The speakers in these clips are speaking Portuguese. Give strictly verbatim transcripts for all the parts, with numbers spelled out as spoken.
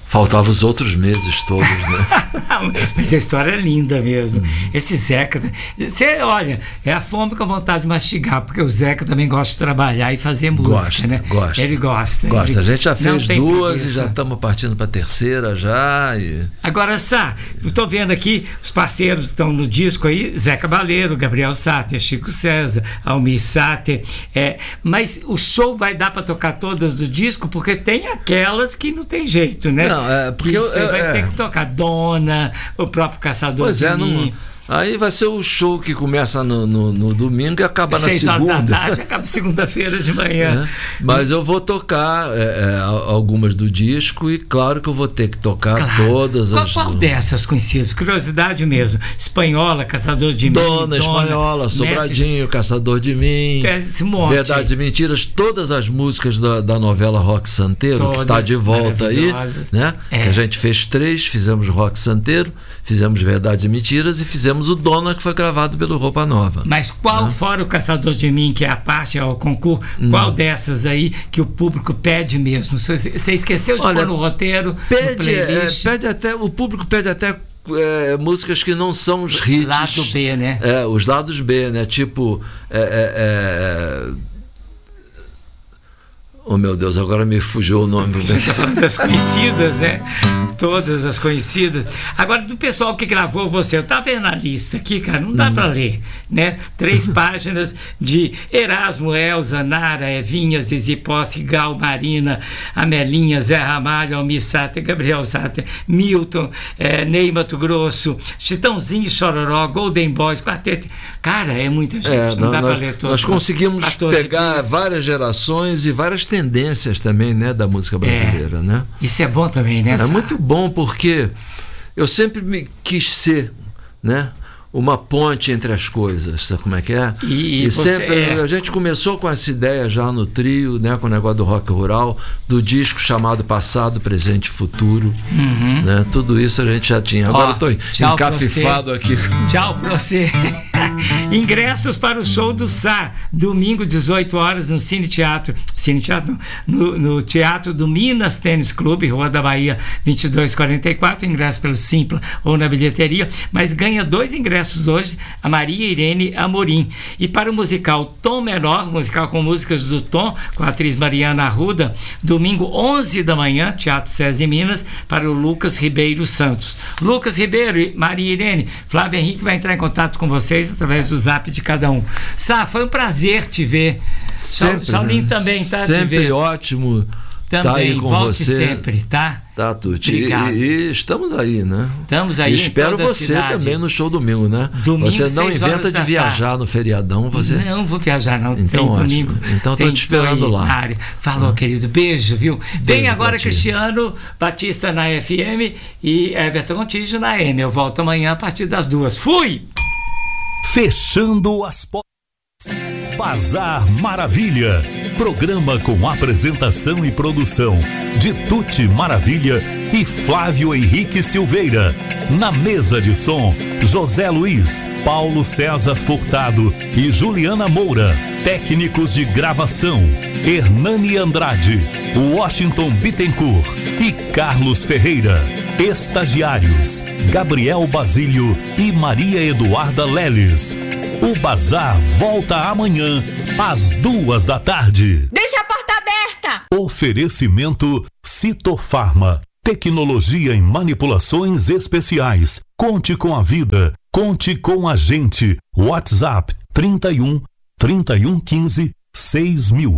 Faltavam os outros meses todos, né? Mas a história é linda mesmo. Uhum. Esse Zeca, você olha, é a fome com a vontade de mastigar, porque o Zeca também gosta de trabalhar e fazer música, gosta, né? Gosta. Ele gosta. Gosta. Ele a gente já fez duas preguiça. E já estamos partindo para a terceira já. E... Agora, Sá, estou vendo aqui, os parceiros estão no disco aí, Zé Cabaleiro, Gabriel Sáter, Chico César, Almir Sáter, é, mas o show vai dar para tocar todas do disco, porque tem aquelas que não tem jeito, né? Não, é porque eu, você eu, vai é... ter que tocar Dona, o próprio Caçador pois de é, Mim. Não... Aí vai ser o show que começa no, no, no domingo e acaba na segunda. Seis horas da tarde, acaba segunda-feira de manhã. É, mas eu vou tocar é, é, algumas do disco e claro que eu vou ter que tocar claro. todas qual, as... Qual dessas conhecidas? Curiosidade mesmo. Espanhola, Caçador de Mim. Dona, Espanhola, Sobradinho, Mestre... Caçador de Mim. Esse monte. Verdades e Mentiras. Todas as músicas da, da novela Rock Santeiro, todas que está de volta aí. Né? É. Que a gente fez três, fizemos Rock Santeiro, fizemos Verdades e Mentiras e fizemos o Dona, que foi gravado pelo Roupa Nova. Mas qual, né? Fora o Caçador de Mim, que é a parte, é o concurso, hum. qual dessas aí que o público pede mesmo? Você esqueceu de Olha, pôr no roteiro, pede, no playlist? É, pede até, o público pede até é, músicas que não são os hits. Lado B, né? É, os lados B, né? Tipo... É, é, é... Oh, meu Deus, agora me fugiu o nome. Das conhecidas, né? Todas as conhecidas. Agora, do pessoal que gravou você, eu estava vendo a lista aqui, cara, não dá hum. para ler, né? Três páginas de Erasmo, Elza, Nara, Evinha, Zizi Posse, Gal, Marina, Amelinha, Zé Ramalho, Almir Sáter, Gabriel Sáter, Milton, é, Ney Mato Grosso, Chitãozinho, Chororó, Golden Boys, Quarteto. Cara, é muita gente, é, não, não dá para ler todos. Nós conseguimos pegar dias. várias gerações e várias tendências também, né, da música brasileira, é, né? Isso é bom também, né? É muito bom porque eu sempre me quis ser, né, uma ponte entre as coisas, sabe como é que é? E, e você sempre é... a gente começou com essa ideia já no trio, né, com o negócio do rock rural, do disco chamado Passado, Presente e Futuro, uhum. né? Tudo isso a gente já tinha. Agora Ó, eu tô encafifado aqui. Tchau pra você. Ingressos para o show do Sá, domingo, dezoito horas, no Cine Teatro, Cine Teatro, no, no Teatro do Minas Tênis Clube, Rua da Bahia, vinte e dois quarenta e quatro, ingresso pelo Simpla ou na bilheteria, mas ganha dois ingressos hoje, a Maria Irene Amorim. E para o musical Tom Menor, musical com músicas do Tom, com a atriz Mariana Arruda, domingo, onze da manhã, Teatro SESI Minas, para o Lucas Ribeiro Santos. Lucas Ribeiro e Maria Irene, Flávio Henrique vai entrar em contato com vocês através do zap de cada um. Sá, foi um prazer te ver. Sempre, Saulinho né? também, tá? Sempre te ver. ótimo. Também, tá aí com volte você. sempre, tá? Tá, Tuti. Obrigado. E, e estamos aí, né? Estamos aí. E espero você também no show domingo, né? Domingo, você não inventa de viajar no feriadão, você? Não, vou viajar, não. Então, tem ótimo. domingo. Então, estou te esperando lá. Área. Falou, ah. querido. Beijo, viu? Beijo, Vem agora Batista. Cristiano Batista na F M e Everton Contígio na A M. Eu volto amanhã a partir das duas. Fui! Fechando as portas. Bazar Maravilha, programa com apresentação e produção de Tuti Maravilha e Flávio Henrique Silveira. Na mesa de som, José Luiz, Paulo César Furtado e Juliana Moura. Técnicos de gravação, Hernani Andrade, Washington Bittencourt e Carlos Ferreira. Estagiários, Gabriel Basílio e Maria Eduarda Leles. O Bazar volta amanhã, às duas da tarde. Deixa a porta aberta! Oferecimento Citofarma. Tecnologia em manipulações especiais. Conte com a vida. Conte com a gente. WhatsApp trinta e um, trinta e um quinze, seis mil.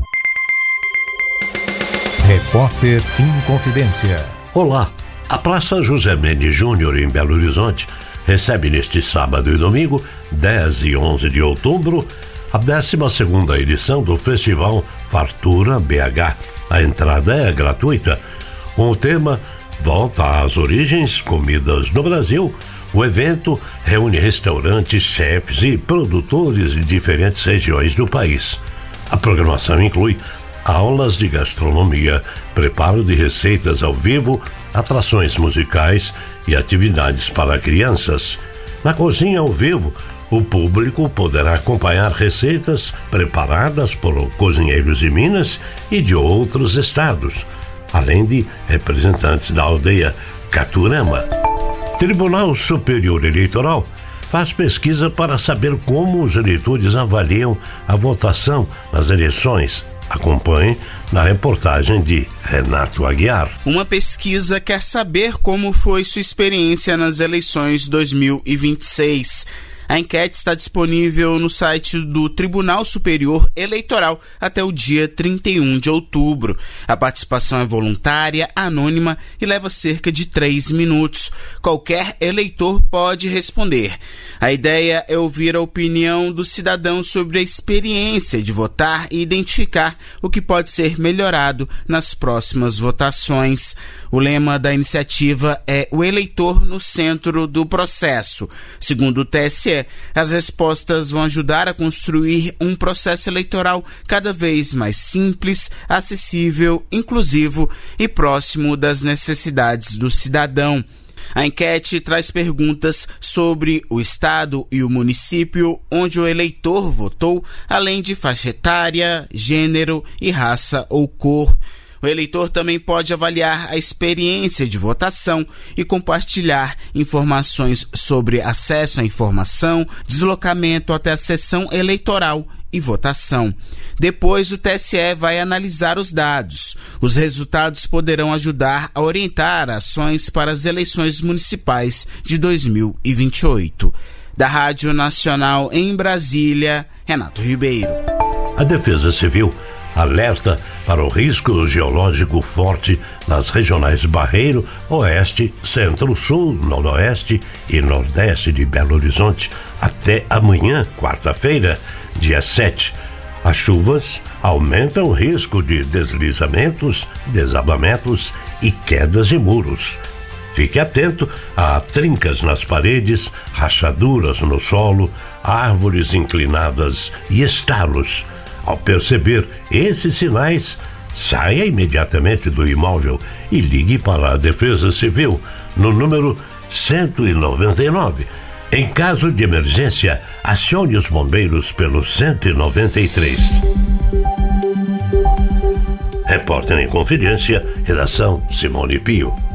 Repórter em Confidência. Olá, a Praça José Mendes Júnior em Belo Horizonte recebe neste sábado e domingo, dez e onze de outubro, a décima segunda edição do Festival Fartura B H. A entrada é gratuita. Com o tema Volta às Origens, Comidas no Brasil, o evento reúne restaurantes, chefes e produtores de diferentes regiões do país. A programação inclui aulas de gastronomia, preparo de receitas ao vivo, atrações musicais e atividades para crianças. Na cozinha ao vivo, o público poderá acompanhar receitas preparadas por cozinheiros de Minas e de outros estados. além de representantes da aldeia Caturama. Tribunal Superior Eleitoral faz pesquisa para saber como os eleitores avaliam a votação nas eleições. Acompanhe na reportagem de Renato Aguiar. Uma pesquisa quer saber como foi sua experiência nas eleições dois mil e vinte e seis. A enquete está disponível no site do Tribunal Superior Eleitoral até o dia trinta e um de outubro. A participação é voluntária, anônima e leva cerca de três minutos. Qualquer eleitor pode responder. A ideia é ouvir a opinião do cidadão sobre a experiência de votar e identificar o que pode ser melhorado nas próximas votações. O lema da iniciativa é o eleitor no centro do processo. Segundo o T S E, as respostas vão ajudar a construir um processo eleitoral cada vez mais simples, acessível, inclusivo e próximo das necessidades do cidadão. A enquete traz perguntas sobre o estado e o município onde o eleitor votou, além de faixa etária, gênero e raça ou cor. O eleitor também pode avaliar a experiência de votação e compartilhar informações sobre acesso à informação, deslocamento até a sessão eleitoral e votação. Depois, o T S E vai analisar os dados. Os resultados poderão ajudar a orientar ações para as eleições municipais de dois mil e vinte e oito. Da Rádio Nacional em Brasília, Renato Ribeiro. A Defesa Civil alerta para o risco geológico forte nas regionais Barreiro, Oeste, Centro-Sul, Noroeste e Nordeste de Belo Horizonte até amanhã, quarta-feira, dia sete. As chuvas aumentam o risco de deslizamentos, desabamentos e quedas de muros. Fique atento a trincas nas paredes, rachaduras no solo, árvores inclinadas e estalos. Ao perceber esses sinais, saia imediatamente do imóvel e ligue para a Defesa Civil no número cento e noventa e nove. Em caso de emergência, acione os bombeiros pelo cento e noventa e três. Repórter em Confidência, redação Simone Pio.